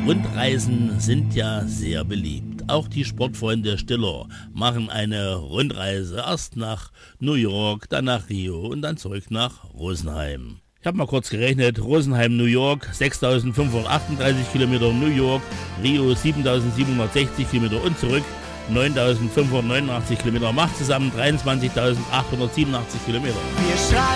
Rundreisen sind ja sehr beliebt. Auch die Sportfreunde Stiller machen eine Rundreise. Erst nach New York, dann nach Rio und dann zurück nach Rosenheim. Ich habe mal kurz gerechnet, Rosenheim, New York, 6.538 Kilometer, New York, Rio 7.760 Kilometer und zurück, 9.589 Kilometer, macht zusammen 23.887 Kilometer. Wir schreiben